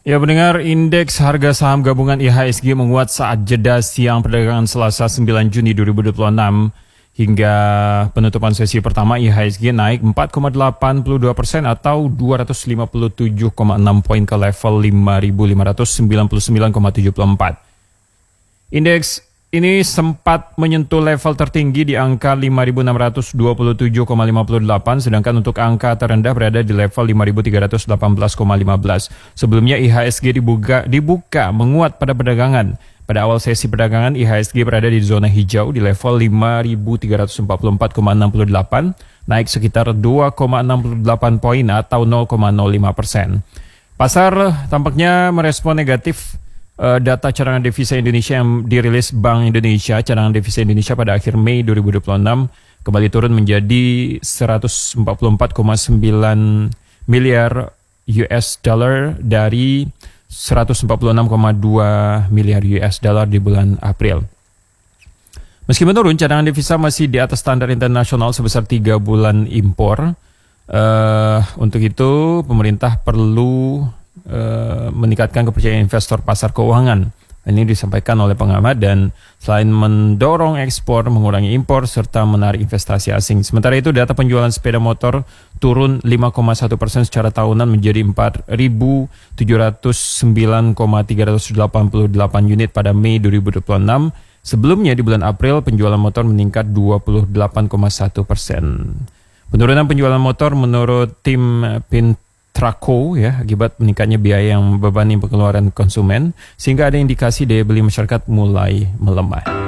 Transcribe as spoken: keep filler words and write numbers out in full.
Ya, pendengar, indeks harga saham gabungan I H S G menguat saat jeda siang perdagangan Selasa sembilan Juni dua ribu dua puluh enam. Hingga penutupan sesi pertama, I H S G naik empat koma delapan dua persen atau dua ratus lima puluh tujuh koma enam poin ke level lima ribu lima ratus sembilan puluh sembilan koma tujuh empat. Indeks ini sempat menyentuh level tertinggi di angka lima ribu enam ratus dua puluh tujuh koma lima delapan, sedangkan untuk angka terendah berada di level lima ribu tiga ratus delapan belas koma lima belas. Sebelumnya I H S G dibuka, dibuka menguat pada perdagangan. Pada awal sesi perdagangan, I H S G berada di zona hijau di level lima ribu tiga ratus empat puluh empat koma enam delapan, naik sekitar dua koma enam delapan poin atau nol koma nol lima persen. Pasar tampaknya merespon negatif Uh, data cadangan devisa Indonesia yang dirilis Bank Indonesia. Cadangan devisa Indonesia pada akhir Mei dua ribu dua puluh enam kembali turun menjadi seratus empat puluh empat koma sembilan miliar U S dollar dari seratus empat puluh enam koma dua miliar U S dollar di bulan April. Meski menurun, cadangan devisa masih di atas standar internasional sebesar tiga bulan impor. Uh, untuk itu, pemerintah perlu Uh, meningkatkan kepercayaan investor pasar keuangan. Ini disampaikan oleh pengamat, dan selain mendorong ekspor, mengurangi impor, serta menarik investasi asing. Sementara itu, data penjualan sepeda motor turun lima koma satu persen secara tahunan menjadi empat ribu tujuh ratus sembilan koma tiga delapan delapan unit pada Mei dua ribu dua puluh enam. Sebelumnya di bulan April, penjualan motor meningkat dua puluh delapan koma satu persen. Penurunan penjualan motor menurut tim Pin Traco ya akibat meningkatnya biaya yang membebani pengeluaran konsumen, sehingga ada indikasi daya beli masyarakat mulai melemah.